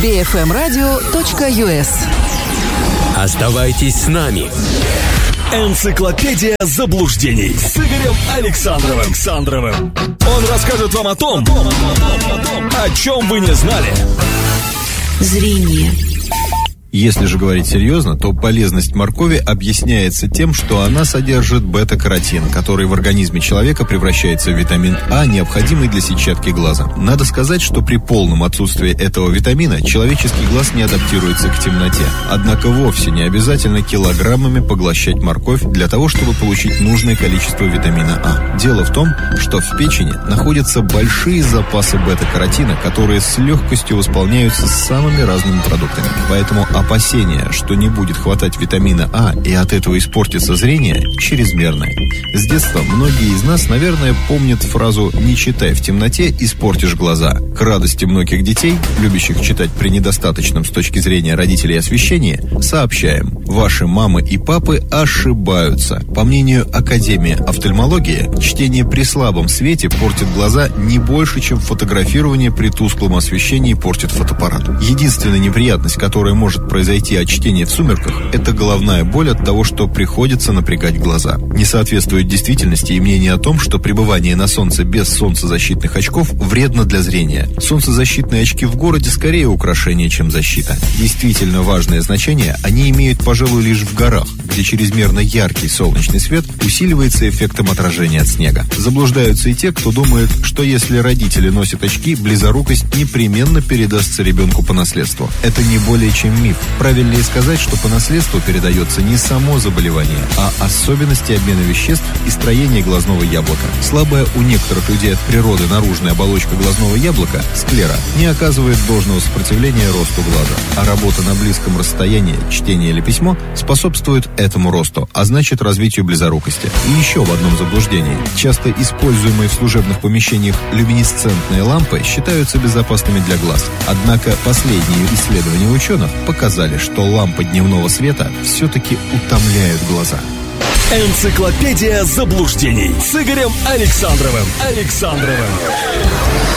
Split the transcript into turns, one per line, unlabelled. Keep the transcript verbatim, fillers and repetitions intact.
би эф эм радио точка ю эс.
Оставайтесь с нами. Энциклопедия заблуждений с Игорем Александровым. Александровым. Он расскажет вам о том, о чем вы не знали.
Зрение.
Если же говорить серьезно, то полезность моркови объясняется тем, что она содержит бета-каротин, который в организме человека превращается в витамин А, необходимый для сетчатки глаза. Надо сказать, что при полном отсутствии этого витамина человеческий глаз не адаптируется к темноте. Однако вовсе не обязательно килограммами поглощать морковь для того, чтобы получить нужное количество витамина А. Дело в том, что в печени находятся большие запасы бета-каротина, которые с легкостью восполняются самыми разными продуктами. Поэтому опасения, что не будет хватать витамина А и от этого испортится зрение, чрезмерны. С детства многие из нас, наверное, помнят фразу «не читай в темноте, испортишь глаза». К радости многих детей, любящих читать при недостаточном с точки зрения родителей освещении, сообщаем: ваши мамы и папы ошибаются. По мнению Академии офтальмологии, чтение при слабом свете портит глаза не больше, чем фотографирование при тусклом освещении портит фотоаппарат. Единственная неприятность, которая может произойти от чтения в сумерках, это головная боль от того, что приходится напрягать глаза. Не соответствует действительности и мнение о том, что пребывание на солнце без солнцезащитных очков вредно для зрения. Солнцезащитные очки в городе скорее украшение, чем защита. Действительно важное значение они имеют, пожалуй, лишь в горах, где чрезмерно яркий солнечный свет усиливается эффектом отражения от снега. Заблуждаются и те, кто думает, что если родители носят очки, близорукость непременно передастся ребенку по наследству. Это не более чем миф. Правильнее сказать, что по наследству передается не само заболевание, а особенности обмена веществ и строения глазного яблока. Слабая у некоторых людей от природы наружная оболочка глазного яблока, склера, не оказывает должного сопротивления росту глаза. А работа на близком расстоянии, чтение или письмо, способствует этому росту, а значит развитию близорукости. И еще в одном заблуждении. Часто используемые в служебных помещениях люминесцентные лампы считаются безопасными для глаз. Однако последние исследования ученых показали, что лампы дневного света все-таки утомляют глаза.
Энциклопедия заблуждений с Игорем Александровым. Александровым.